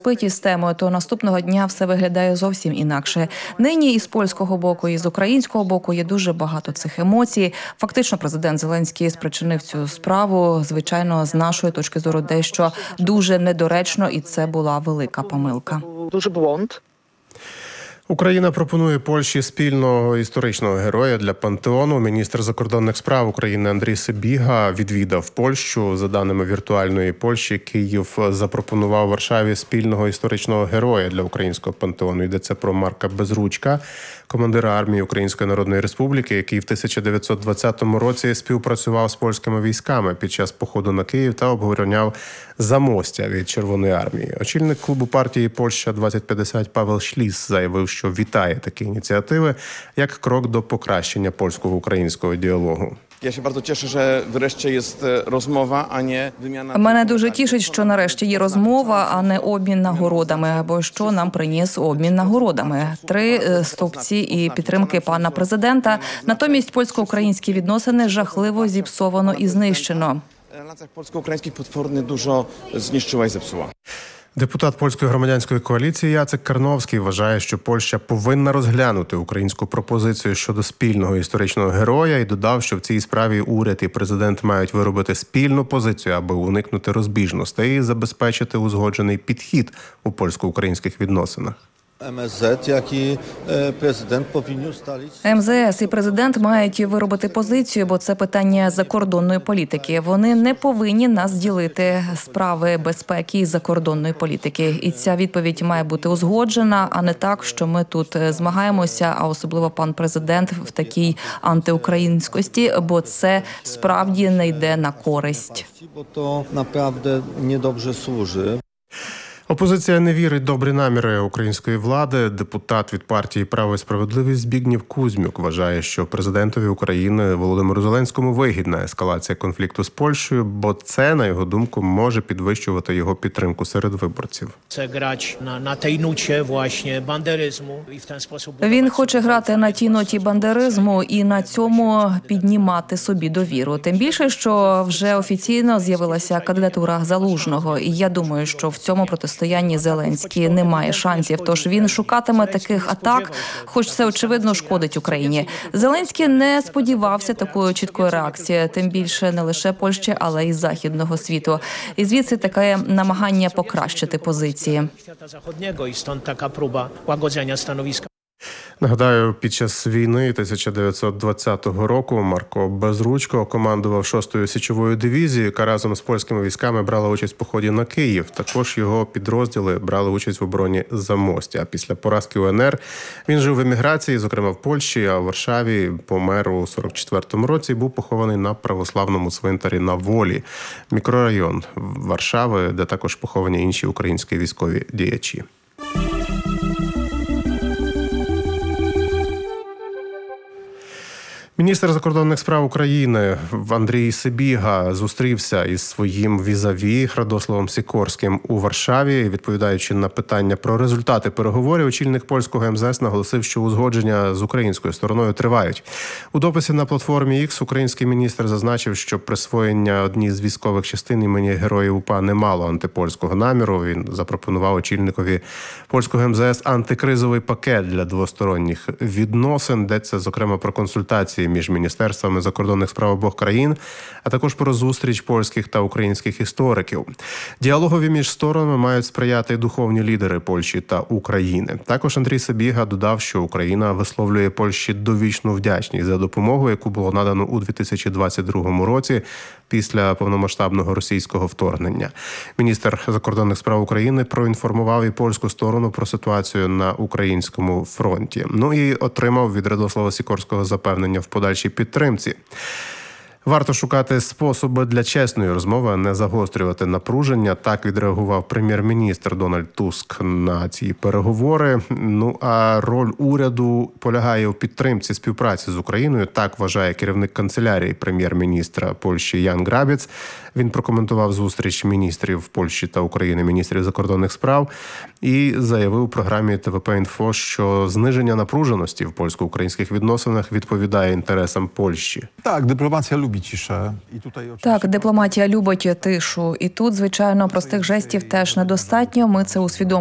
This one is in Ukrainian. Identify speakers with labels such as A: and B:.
A: Питі з темою, то наступного дня все виглядає зовсім інакше. Нині і з польського боку, і з українського боку є дуже багато цих емоцій. Фактично, президент Зеленський спричинив цю справу, звичайно, з нашої точки зору, дещо дуже недоречно, і це була велика помилка.
B: Дуже блонд.
C: Україна пропонує Польщі спільного історичного героя для пантеону. Міністр закордонних справ України Андрій Сибіга відвідав Польщу. За даними віртуальної Польщі, Київ запропонував Варшаві спільного історичного героя для українського пантеону. Йдеться про Марка Безручка, командира армії Української Народної Республіки, який в 1920 році співпрацював з польськими військами під час походу на Київ та обороняв Замостя від Червоної армії. Очільник клубу партії «Польща-2050» Павел Шліс заявив, що вітає такі ініціативи як крок до покращення польсько-українського діалогу.
D: Я się bardzo cieszę, że wreszcie jest rozmowa, a nie wymiana.
A: Мене дуже тішить, що нарешті є розмова, а не обмін нагородами. Бо що нам приніс обмін нагородами? 3 стовпці і підтримки пана президента. Натомість польсько-українські відносини жахливо зіпсовано і знищено.
D: Relacjach polsko-ukraińskich potwornie dużo zniszczyła i zepsuła.
C: Депутат польської громадянської коаліції Яцек Карновський вважає, що Польща повинна розглянути українську пропозицію щодо спільного історичного героя і додав, що в цій справі уряд і президент мають виробити спільну позицію, аби уникнути розбіжностей і забезпечити узгоджений підхід у польсько-українських відносинах.
E: МСЗ, як і президент повинні усталити.
A: МЗС і президент мають виробити позицію, бо це питання закордонної політики. Вони не повинні нас ділити справи безпеки і закордонної політики. І ця відповідь має бути узгоджена, а не так, що ми тут змагаємося, а особливо пан президент в такій антиукраїнськості, бо це справді не йде на користь.
E: Бо то naprawdę недобре служить.
C: Опозиція не вірить в добрі наміри української влади. Депутат від партії «Право і справедливість» Збігнєв Кузьмюк вважає, що президентові України Володимиру Зеленському вигідна ескалація конфлікту з Польщею, бо це, на його думку, може підвищувати його підтримку серед виборців.
F: Це грач на тій ноті, власне, бандеризму.
A: Він хоче грати на тій ноті бандеризму і на цьому піднімати собі довіру. Тим більше, що вже офіційно з'явилася кандидатура Залужного. І я думаю, що в цьому протистоянні Зеленський не має шансів, тож він шукатиме таких атак, хоч це, очевидно, шкодить Україні. Зеленський не сподівався такої чіткої реакції, тим більше не лише Польщі, але й Західного світу. І звідси таке намагання покращити позиції.
F: І стąd така próba łagodzenia stanowiska.
C: Нагадаю, під час війни 1920 року Марко Безручко командував 6-ю січовою дивізією, яка разом з польськими військами брала участь в поході на Київ. Також його підрозділи брали участь в обороні Замостя. А після поразки УНР він жив в еміграції, зокрема в Польщі, а в Варшаві помер у 44-му році і був похований на православному цвинтарі на Волі. Мікрорайон Варшави, де також поховані інші українські військові діячі. Міністр закордонних справ України Андрій Сибіга зустрівся із своїм візаві Радославом Сікорським у Варшаві. Відповідаючи на питання про результати переговорів, очільник польського МЗС наголосив, що узгодження з українською стороною тривають. У дописі на платформі X український міністр зазначив, що присвоєння одній з військових частин імені Героїв УПА не мало антипольського наміру. Він запропонував очільникові польського МЗС антикризовий пакет для двосторонніх відносин, де це, зокрема, про консультації між міністерствами закордонних справ обох країн, а також про зустріч польських та українських істориків. Діалогові між сторонами мають сприяти духовні лідери Польщі та України. Також Андрій Сибіга додав, що Україна висловлює Польщі довічну вдячність за допомогу, яку було надано у 2022 році після повномасштабного російського вторгнення. Міністр закордонних справ України проінформував і польську сторону про ситуацію на українському фронті. Ну і отримав від Радослава Сікорського запевнення в подальшій підтримці. Варто шукати способи для чесної розмови, а не загострювати напруження. Так відреагував прем'єр-міністр Дональд Туск на ці переговори. Ну а роль уряду полягає у підтримці співпраці з Україною. Так вважає керівник канцелярії прем'єр-міністра Польщі Ян Грабіц. Він прокоментував зустріч міністрів Польщі та України, міністрів закордонних справ, і заявив у програмі ТВП-Інфо, що зниження напруженості в польсько-українських відносинах відповідає інтересам Польщі.
G: Так, дипломація
B: lubi ciszę. I tutaj
A: Так, дипломатія любить тишу. І тут, звичайно, простих жестів теж недостатньо. Ми це усвідомлюємо.